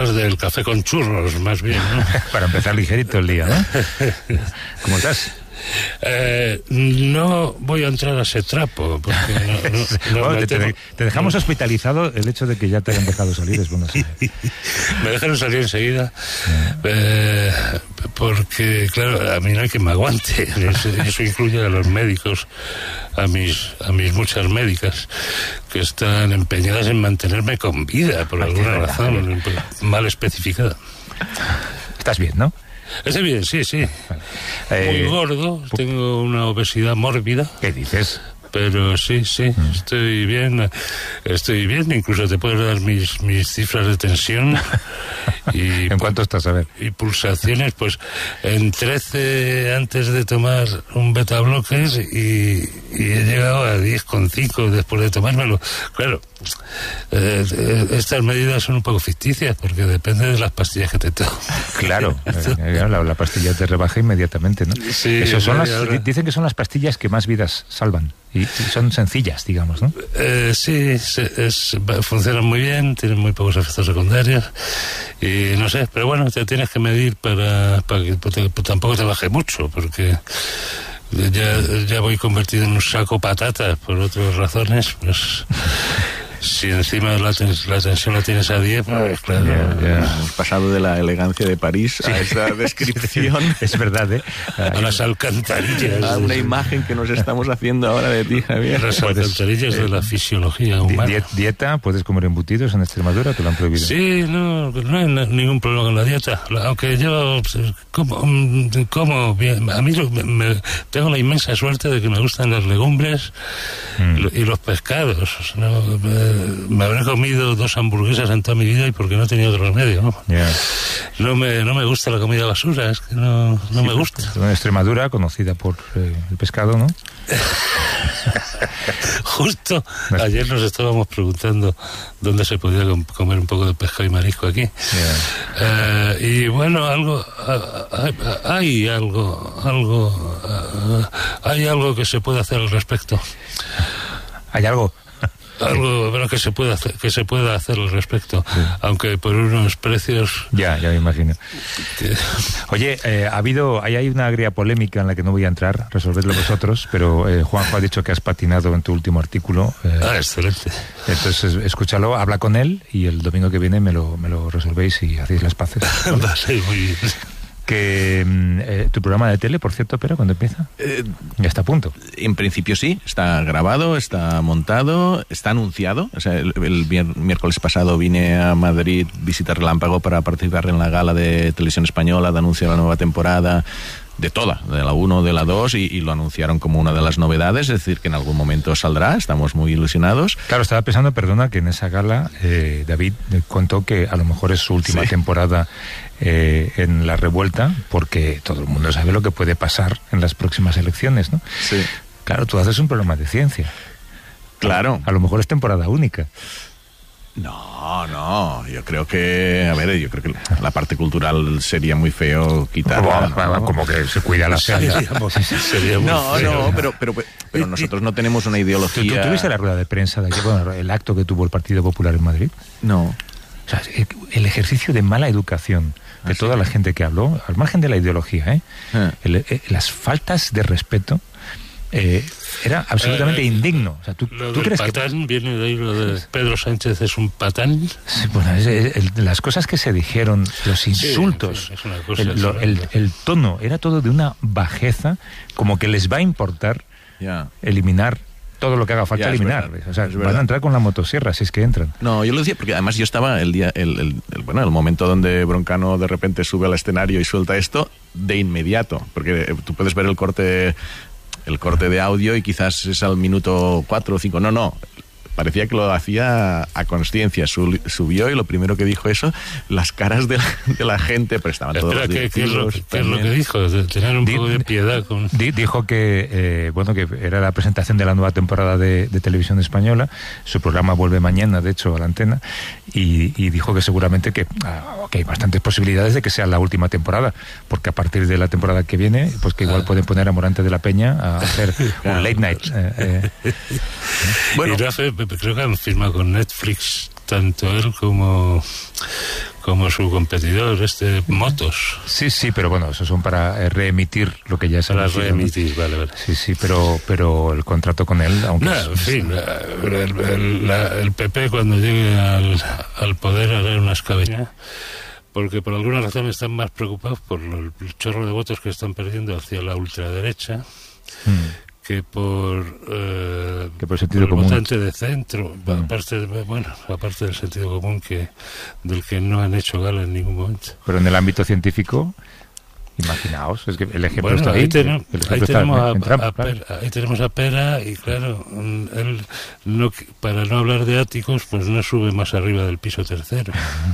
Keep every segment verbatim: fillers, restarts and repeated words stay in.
hablar del café con churros, más bien, ¿no? Para empezar ligerito el día, ¿no? ¿Cómo estás? Eh, no voy a entrar a ese trapo porque no, no, no bueno, te, tengo... te, te dejamos hospitalizado el hecho de que ya te hayan dejado salir, es bueno saber. Me dejaron salir enseguida eh, porque claro, a mí no hay quien me aguante. Eso, eso incluye a los médicos, a mis a mis muchas médicas que están empeñadas en mantenerme con vida por alguna razón mal especificada. Estás bien, ¿no? Estoy bien, sí, sí. Vale. Muy eh, gordo, tengo una obesidad mórbida. ¿Qué dices? Pero sí, sí, mm. estoy bien, estoy bien, incluso te puedo dar mis, mis cifras de tensión. Y, ¿en cuánto estás, a ver? Y pulsaciones, pues en trece antes de tomar un beta bloques y, y he llegado a diez coma cinco después de tomármelo. Claro, eh, estas medidas son un poco ficticias porque depende de las pastillas que te tomes. Claro, eh, la, la pastilla te rebaja inmediatamente, ¿no? Sí, Eso son las, dicen que son las pastillas que más vidas salvan. Y, y son sencillas, digamos, ¿no? Eh, sí, es, es, funcionan muy bien, tienen muy pocos efectos secundarios y no sé, pero bueno, te tienes que medir para, para que te, tampoco te baje mucho, porque ya, ya voy convertido en un saco patatas por otras razones, pues... Si encima la, tens, la tensión la tienes a diez, pues claro. Ya, ya. Hemos pasado de la elegancia de París sí. a esa descripción. Es verdad, ¿eh? A las alcantarillas. A una imagen que nos estamos haciendo ahora de ti, Javier. Las alcantarillas eh, de la fisiología humana. Di dieta, ¿puedes comer embutidos en Extremadura? ¿Te lo han prohibido? Sí, no, no hay ningún problema con la dieta. Aunque yo como, como bien, a mí me, me, tengo la inmensa suerte de que me gustan las legumbres mm. y los pescados. ¿No? Me, me habré comido dos hamburguesas en toda mi vida y porque no he tenido otro remedio, ¿no? Yeah. No me, no me gusta la comida basura, es que no, no sí, me gusta. En Extremadura, conocida por eh, el pescado, ¿no? Justo ayer nos estábamos preguntando dónde se podía comer un poco de pescado y marisco aquí. Yeah. Eh, y bueno, algo hay, hay algo, algo, hay algo que se puede hacer al respecto. ¿Hay algo? Algo bueno, que se pueda hacer, que se pueda hacer al respecto, sí. Aunque por unos precios. Ya, ya me imagino. Que... Oye, eh, ha habido, hay, hay una agria polémica en la que no voy a entrar, resolvedlo vosotros, pero eh, Juanjo ha dicho que has patinado en tu último artículo. Eh, ah, excelente. Entonces, escúchalo, habla con él y el domingo que viene me lo, me lo resolvéis y hacéis las paces. ¿Vale? Sí, muy bien. Que eh, tu programa de tele, por cierto, pero ¿cuándo empieza? Eh, ya está a punto. En principio sí, está grabado, está montado, está anunciado. O sea, el, el miércoles pasado vine a Madrid, visita relámpago, para participar en la gala de Televisión Española de anuncio de la nueva temporada, de toda, de la uno, de la dos, y, y lo anunciaron como una de las novedades, es decir, que en algún momento saldrá, estamos muy ilusionados. Claro, estaba pensando, perdona, que en esa gala eh, David contó que a lo mejor es su última sí. temporada eh, en La Revuelta, porque todo el mundo sabe lo que puede pasar en las próximas elecciones, ¿no? Sí. Claro, tú haces un programa de ciencia. Claro. A, a lo mejor es temporada única. No, no, yo creo que, a ver, yo creo que la parte cultural sería muy feo quitarla, ¿no? Como que se cuida la sería, sería muy No, feo, no, pero, pero, pero nosotros no tenemos una ideología. ¿Tú, tú viste la rueda de prensa de aquí, bueno, el acto que tuvo el Partido Popular en Madrid? No. O sea, el ejercicio de mala educación de ¿Ah, toda sí? la gente que habló, al margen de la ideología, ¿eh? Ah. El, el, las faltas de respeto. Eh, era absolutamente eh, indigno. O sea, ¿tú, lo ¿tú del crees patán que viene de ahí, lo de Pedro Sánchez es un patán? Sí, bueno, es, es, el, las cosas que se dijeron, los insultos, sí, en fin, es una cosa, el, lo, el, el tono, era todo de una bajeza, como que les va a importar yeah. eliminar todo lo que haga falta ya, eliminar. O sea, van a entrar con la motosierra si es que entran. No, yo lo decía porque además yo estaba el día, el, el, el bueno, el momento donde Broncano de repente sube al escenario y suelta esto de inmediato, porque tú puedes ver el corte el corte de audio y quizás es al minuto cuatro o cinco. No, no. Parecía que lo hacía a consciencia. Subió y lo primero que dijo eso, las caras de la, de la gente, pero estaban todos los ¿qué, ¿qué, es lo, ¿qué es lo que dijo? De tener un di, poco de piedad. Con... Di, dijo que, eh, bueno, que era la presentación de la nueva temporada de, de Televisión Española. Su programa vuelve mañana, de hecho, a la antena. Y, y dijo que seguramente que, ah, que hay bastantes posibilidades de que sea la última temporada, porque a partir de la temporada que viene, pues que igual ah. pueden poner a Morante de la Peña a hacer un late night. Eh, eh. Bueno, creo que han firmado con Netflix tanto él como como su competidor, este Motos. Sí, sí, pero bueno, eso son para eh, reemitir lo que ya se Para ha emitido, reemitir, ¿no? vale, vale. Sí, sí, pero, pero el contrato con él, aunque... No, es- en fin, el, el- la- el P P cuando llegue al, al poder hará una escabechina, porque por alguna razón están más preocupados por el chorro de votos que están perdiendo hacia la ultraderecha Mm. que por, eh, Que por sentido el común. votante de centro, Mm. aparte, de- bueno, aparte del sentido común que del que no han hecho gala en ningún momento. Pero en el ámbito científico, imaginaos, es que el ejemplo Bueno, está ahí, ahí. tenemos, el ejemplo ahí, está tenemos en- a, en Trump, a claro. Pera, ahí tenemos a Pera y claro, mm, él no, para no hablar de áticos, pues no sube más arriba del piso tercero.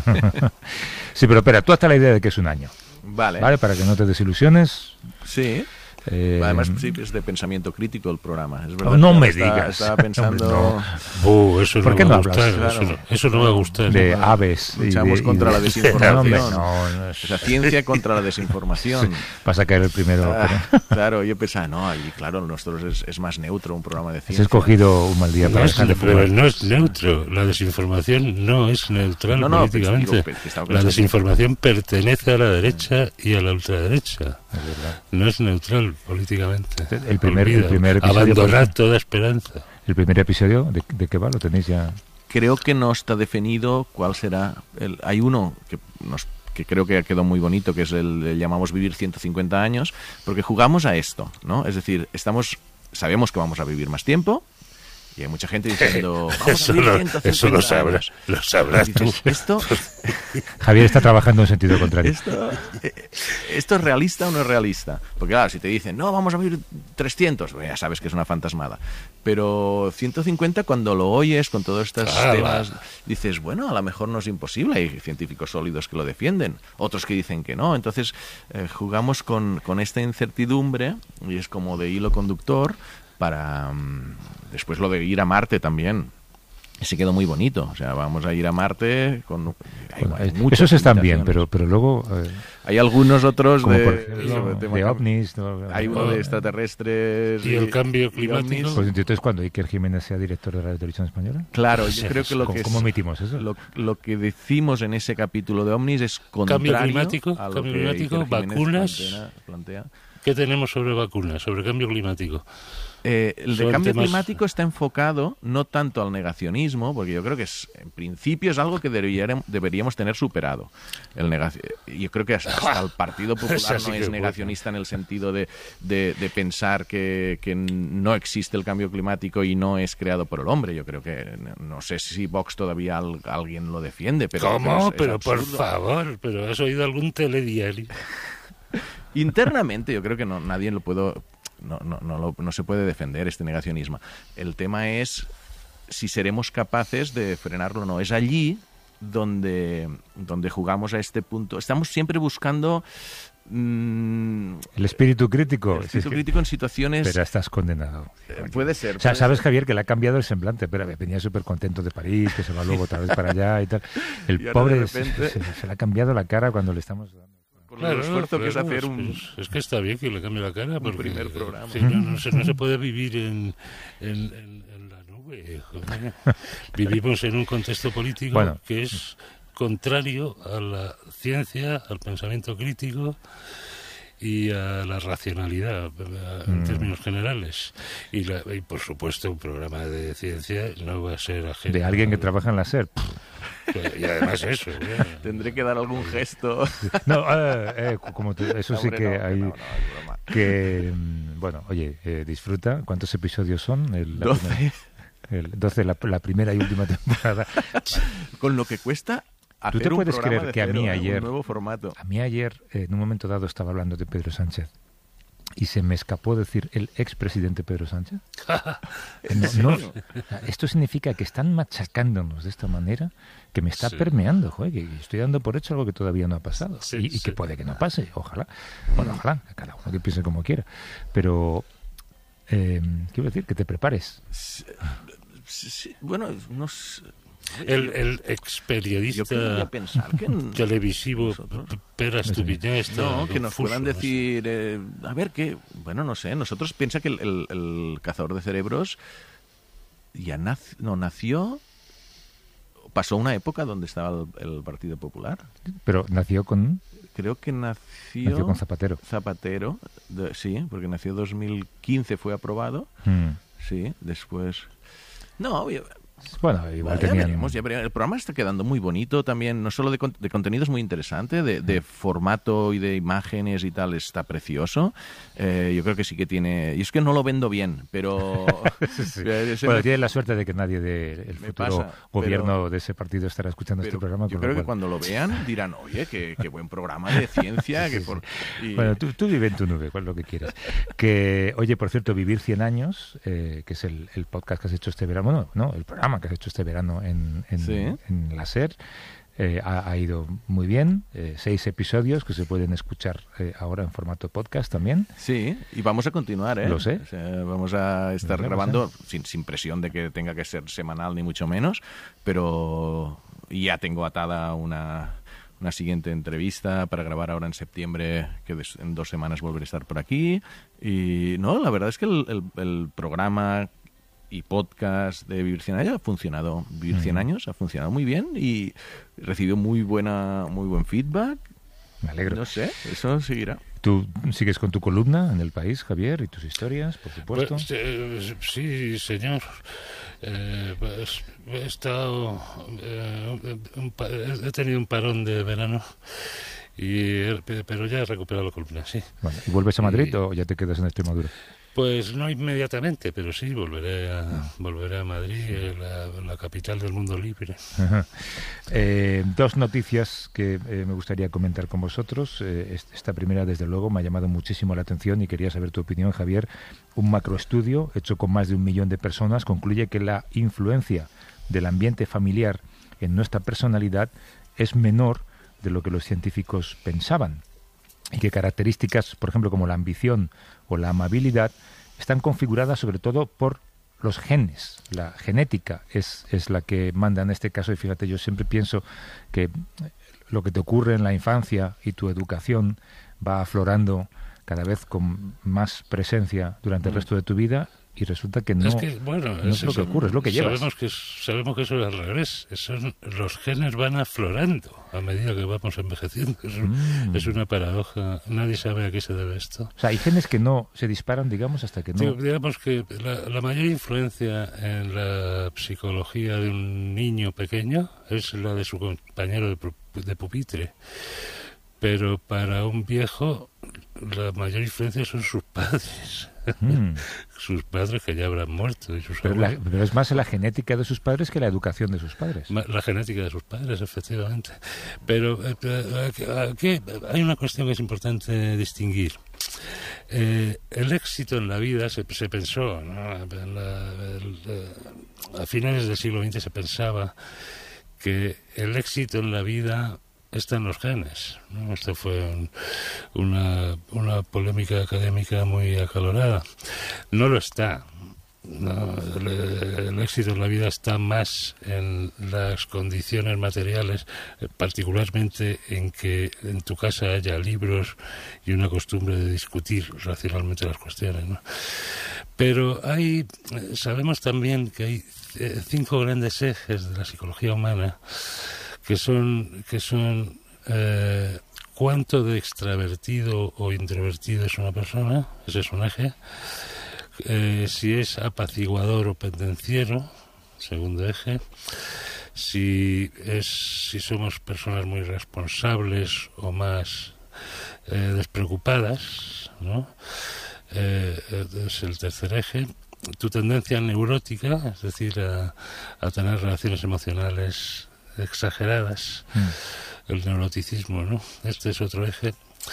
Sí, pero espera, tú hasta la idea de que es un año, Vale. ¿vale? Para que no te desilusiones. Sí. eh, Además, sí, es de pensamiento crítico el programa. Es verdad No que me estaba- digas. Estaba pensando... No. Uh, eso ¿Por no qué va no a hablas? gustar, Claro. eso, no, eso no va a gustar. de no, aves. y luchamos de- y contra de- la desinformación. No, hombre, no, no es- O sea, ciencia contra la desinformación. Vas a caer el primero. Ah, pero- claro, yo pensaba, no, y claro, nosotros es, es más neutro un programa de Has ciencia. escogido un mal día No para es, dejar de pero fumar. no es neutro. La desinformación no es neutral No, no, políticamente. digo, que estaba La pensando- desinformación pertenece a la derecha y a la ultraderecha. Es verdad. No es neutral políticamente. El primer- el Olvida. primer episodio, Abandonar por ejemplo. toda esperanza. El primer episodio, ¿de, de qué va? ¿Lo tenéis ya? Creo que no está definido cuál será. El, hay uno que nos que creo que quedó muy bonito, que es el, el llamamos Vivir ciento cincuenta años, porque jugamos a esto, ¿no? Es decir, estamos sabemos que vamos a vivir más tiempo, y hay mucha gente diciendo, vamos a Eso, vivir lo, ciento cincuenta eso lo sabrás. años. Lo sabrás Y tú. dices, esto, Javier está trabajando en sentido contrario. esto, eh, ¿esto es realista o no es realista? Porque claro, si te dicen, no, vamos a vivir trescientos, pues ya sabes que es una fantasmada. Pero ciento cincuenta, cuando lo oyes con todos estos Ala. temas, dices, bueno, a lo mejor no es imposible. Hay científicos sólidos que lo defienden, otros que dicen que no. Entonces, eh, jugamos con, con esta incertidumbre, y es como de hilo conductor, para um, después lo de ir a Marte también. Ese quedó muy bonito. O sea, vamos a ir a Marte con... hay- Bueno, hay eh, muchas esos están bien, limitaciones. pero, pero luego, eh, Hay algunos otros como de, por ejemplo, sobre el tema de cam- ovnis. ¿no? Hay uno de extraterrestres. ¿Y el cambio y climático? ovnis. Pues entonces, cuando Iker Jiménez sea director de Radio Televisión Española, Claro, Sí, yo creo que lo ¿cómo, que, cómo es- emitimos eso? lo, lo que decimos en ese capítulo de ovnis es contrario Cambio climático, a lo cambio que climático, Iker Jiménez vacunas. plantea- plantea. ¿Qué tenemos sobre vacunas, sobre cambio climático? Eh, el de Son cambio temas- climático está enfocado no tanto al negacionismo, porque yo creo que es, en principio es algo que deberíamos, deberíamos tener superado. El negaci- yo creo que hasta, hasta el Partido Popular Esa sí no que es es buena. negacionista en el sentido de, de- de pensar que, que no existe el cambio climático y no es creado por el hombre. Yo creo que, no sé si Vox todavía al- alguien lo defiende, pero... ¿Cómo? es- es Pero por absurdo. favor, ¿pero has oído algún telediario? Internamente yo creo que no, nadie lo puedo no, no, no, lo- no se puede defender este negacionismo. El tema es si seremos capaces de frenarlo o no. Es allí donde, donde jugamos a este punto. Estamos siempre buscando mm, El espíritu crítico. el Sí, espíritu sí. crítico en situaciones... Pero estás condenado. eh, puede ser. O sea, puede sabes, ser. Javier, que le ha cambiado el semblante. Pero venía súper contento de París, que se va luego otra vez para allá y tal. El Y ahora pobre de se- repente- se, se le ha cambiado la cara cuando le estamos dando. Con el esfuerzo que es claro, hacer un... es, es que está bien que le cambie la cara. Porque, primer programa. sí, no, no se, no se puede vivir en, en, en- en la nube. Joder. Vivimos en un contexto político Bueno. que es contrario a la ciencia, al pensamiento crítico y a la racionalidad en Mm. términos generales. Y, la- y, por supuesto, un programa de ciencia no va a ser ajeno. De alguien que trabaja en la SER. Y además eso. ¿eh? Tendré que dar algún gesto. No, eh, eh, como te- eso sí Hombre, que no, hay... no, no, es broma. Que, mm, bueno, oye, eh, disfruta. ¿Cuántos episodios son? El, la doce. primera- el doce, la, la primera y última temporada. Con lo que cuesta hacer te un puedes programa creer de que a mí cero, ¿eh? ayer- Un nuevo formato. A mí ayer, eh, en un momento dado, estaba hablando de Pedro Sánchez y se me escapó decir el expresidente Pedro Sánchez. No, no, esto significa que están machacándonos de esta manera que me está Sí. permeando, joder, que estoy dando por hecho algo que todavía no ha pasado. Sí, y, y sí. que puede que no pase, ojalá. Bueno, ojalá, cada uno que piense como quiera. Pero, eh, quiero decir, que te prepares. Sí, sí, bueno, no sé. El, el ex Yo periodista quería pensar que n- televisivo nosotros- Pera Estupiñán está no, que nos confuso, puedan no sé. decir, eh, a ver qué, bueno, no sé, nosotros piensa que el, el- el cazador de cerebros ya nac- no nació pasó una época donde estaba el, el Partido Popular. Pero nació con... Creo que nació... Nació con Zapatero. Zapatero, de, sí, porque nació dos mil quince, fue aprobado. Mm. Sí, después... No, bueno, igual bueno, tenían... ya veremos, ya veremos. El programa está quedando muy bonito también, no solo de, de contenido es muy interesante, de, de formato y de imágenes y tal está precioso. Eh, yo creo que sí que tiene... Y es que no lo vendo bien, pero... sí, sí. Bueno, tiene la suerte de que nadie del futuro pasa, gobierno pero, de ese partido estará escuchando pero este programa. Yo creo cual... que cuando lo vean dirán, oye, qué, qué buen programa de ciencia. sí, que por... sí. y... Bueno, tú, tú vive en tu nube, cual lo que quieras. Que, oye, por cierto, Vivir cien años, eh, que es el, el podcast que has hecho este verano, no, no, el programa que has hecho este verano en, en, ¿Sí? en la SER, eh, ha, ha ido muy bien, eh, seis episodios que se pueden escuchar eh, ahora en formato podcast también. Sí, y vamos a continuar, ¿eh? Lo sé. O sea, vamos a estar Lo grabando sin, sin presión de que tenga que ser semanal ni mucho menos, pero ya tengo atada una... una siguiente entrevista para grabar ahora en septiembre, que en dos semanas volveré a estar por aquí. Y no, la verdad es que el, el, el programa y podcast de Vivir cien años ha funcionado. Vivir cien años ha funcionado muy bien y recibió muy buena, muy buen feedback. Me alegro. No sé, eso seguirá. ¿Tú sigues con tu columna en El País, Javier, y tus historias, por supuesto? Pues, eh, sí, señor. Eh, pues, he estado... Eh, un, he tenido un parón de verano, y pero ya he recuperado la columna, sí. Bueno, ¿y vuelves a Madrid y, o ya te quedas en Extremadura? Pues no inmediatamente, pero sí, volveré a, volveré a Madrid, la, la capital del mundo libre. Ajá. Eh, dos noticias que eh, me gustaría comentar con vosotros. Eh, esta primera, desde luego, me ha llamado muchísimo la atención y quería saber tu opinión, Javier. Un macroestudio hecho con más de un millón de personas concluye que la influencia del ambiente familiar en nuestra personalidad es menor de lo que los científicos pensaban, y que características, por ejemplo, como la ambición o la amabilidad, están configuradas sobre todo por los genes. La genética es, es la que manda en este caso, y fíjate, yo siempre pienso que lo que te ocurre en la infancia y tu educación va aflorando cada vez con más presencia durante el resto de tu vida, y resulta que no es, que, bueno, no es, es lo que ocurre, es lo que llevas. Sabemos que, sabemos que eso es al revés. Son, los genes van aflorando a medida que vamos envejeciendo. Es, mm. es una paradoja. Nadie sabe a qué se debe esto. O sea, hay genes que no se disparan, digamos, hasta que no... Sí, digamos que la, la mayor influencia en la psicología de un niño pequeño es la de su compañero de, de pupitre. Pero para un viejo la mayor influencia son sus padres. Mm. Sus padres que ya habrán muerto. Y sus pero, la, pero es más la genética de sus padres que la educación de sus padres. La genética de sus padres, efectivamente. Pero eh, aquí hay una cuestión que es importante distinguir. Eh, el éxito en la vida se, se pensó, ¿no? En la, el, a finales del siglo veinte se pensaba que el éxito en la vida está en los genes, ¿no? Esto fue un, una, una polémica académica muy acalorada. No lo está. No, el, el éxito en la vida está más en las condiciones materiales, particularmente en que en tu casa haya libros y una costumbre de discutir racionalmente las cuestiones, ¿no? Pero hay, sabemos también que hay cinco grandes ejes de la psicología humana que son que son eh, cuánto de extravertido o introvertido es una persona, ese es un eje. Eh, si es apaciguador o pendenciero, segundo eje. Si es si somos personas muy responsables o más eh, despreocupadas, ¿no? Eh, es el tercer eje. Tu tendencia neurótica, es decir, a, a tener relaciones emocionales exageradas, mm. el neuroticismo, ¿no? Este es otro eje.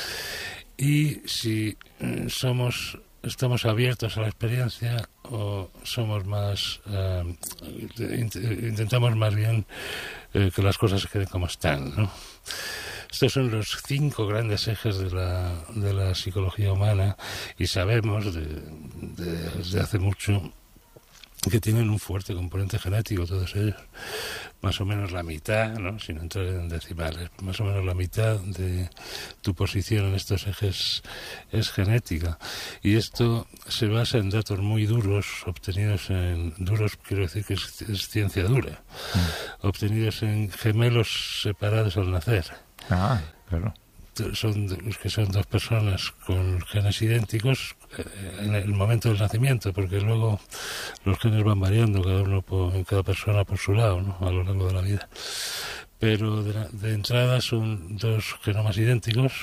Y si eh, somos estamos abiertos a la experiencia o somos más eh, int- intentamos más bien eh, que las cosas se queden como están, ¿no? Estos son los cinco grandes ejes de la de la psicología humana, y sabemos de, de, desde hace mucho que tienen un fuerte componente genético, todos ellos. Más o menos la mitad, ¿no?, sin entrar en decimales, más o menos la mitad de tu posición en estos ejes es genética. Y esto se basa en datos muy duros, obtenidos en... Duros quiero decir que es, es ciencia dura. Mm. Obtenidos en gemelos separados al nacer. Ah, claro. Son que son dos personas con genes idénticos en el momento del nacimiento, porque luego los genes van variando cada uno por, en cada persona por su lado, ¿no?, a lo largo de la vida. Pero de, de entrada son dos genomas idénticos,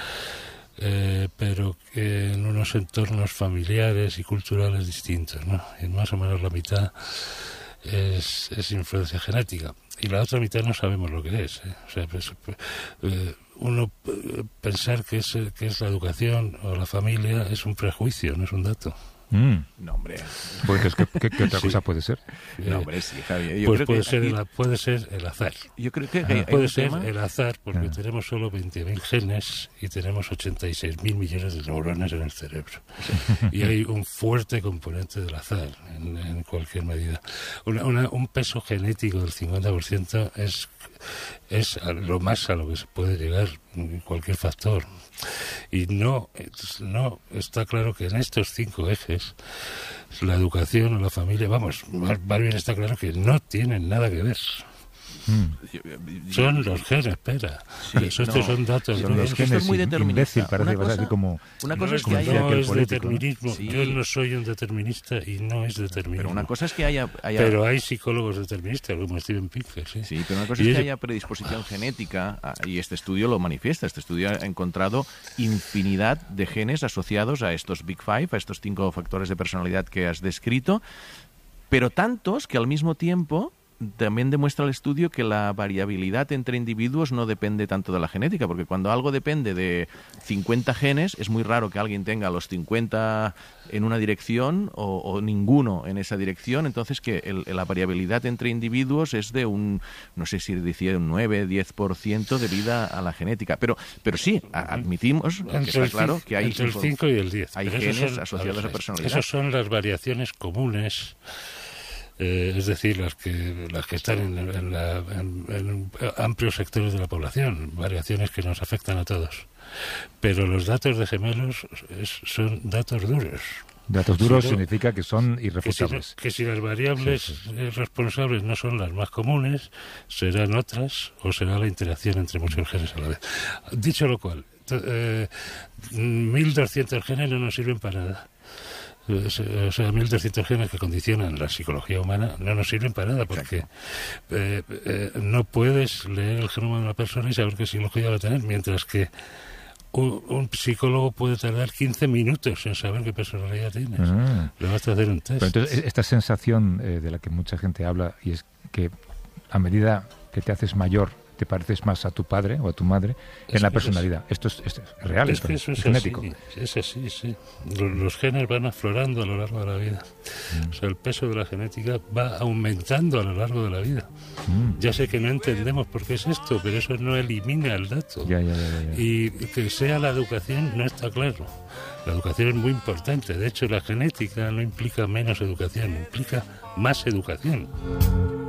eh, pero que en unos entornos familiares y culturales distintos, ¿no? Y más o menos la mitad es, es influencia genética. Y la otra mitad no sabemos lo que es, ¿eh? O sea, pues, eh, uno eh, pensar que es, que es la educación o la familia es un prejuicio, no es un dato. Mm. No, hombre. Pues, ¿qué, qué, ¿Qué otra sí. cosa puede ser? No, hombre, sí, Javier. Yo pues creo puede, que ser aquí... el, puede ser el azar. Yo creo que... Ah, puede ser tema... el azar, porque ah. tenemos solo veinte mil genes y tenemos ochenta y seis mil millones de neuronas en el cerebro. Y hay un fuerte componente del azar en, en cualquier medida. Una, una, un peso genético del cincuenta por ciento es, es lo más a lo que se puede llegar en cualquier factor. Y no, no está claro que en estos cinco ejes la educación o la familia, vamos, más, más bien está claro que no tienen nada que ver. Mm. Son los genes, espera. Sí, estos no, son datos. Son los genes. Es muy determinista. Imbécil, parece, una cosa, así como, una cosa no es que haya... No es político, determinismo. ¿no? Sí. Yo no soy un determinista y no es determinismo. Pero una cosa es que haya... haya... Pero hay psicólogos deterministas, como Steven Pinker, ¿sí? Sí, pero una cosa y es que haya predisposición genética, y este estudio lo manifiesta. Este estudio ha encontrado infinidad de genes asociados a estos Big Five, a estos cinco factores de personalidad que has descrito, pero tantos que al mismo tiempo... También demuestra el estudio que la variabilidad entre individuos no depende tanto de la genética, porque cuando algo depende de cincuenta genes, es muy raro que alguien tenga los cincuenta en una dirección o, o ninguno en esa dirección. Entonces, que el, la variabilidad entre individuos es de un, no sé si decía un nueve, diez por ciento debido a la genética. Pero pero sí, admitimos que está claro que hay... Entre el cinco y el diez. Hay genes son, asociados a, ver, a personalidad. Esas son las variaciones comunes. Eh, es decir, las que las que están en, en, la, en, en amplios sectores de la población, variaciones que nos afectan a todos. Pero los datos de gemelos es, son datos duros. Datos duros si no, significa que son irrefutables. Que si, no, que si las variables sí, sí. responsables no son las más comunes, serán otras o será la interacción entre muchos genes a la vez. Dicho lo cual, eh, mil doscientos genes no nos sirven para nada. O sea, mil doscientos genes que condicionan la psicología humana no nos sirven para nada, porque eh, eh, no puedes leer el genoma de una persona y saber qué psicología va a tener, mientras que un, un psicólogo puede tardar quince minutos en saber qué personalidad tienes. Ah. Le basta hacer un test. Pero entonces, esta sensación eh, de la que mucha gente habla, y es que a medida que te haces mayor, te pareces más a tu padre o a tu madre es en la personalidad. Es, esto es, esto es real, es esto, que eso es, es genético. Así, es así, sí. Los, los genes van aflorando a lo largo de la vida. Mm. O sea, el peso de la genética va aumentando a lo largo de la vida. Mm. Ya sé que no entendemos por qué es esto, pero eso no elimina el dato. Ya, ya, ya, ya. Y que sea la educación no está claro. La educación es muy importante. De hecho, la genética no implica menos educación, implica más educación.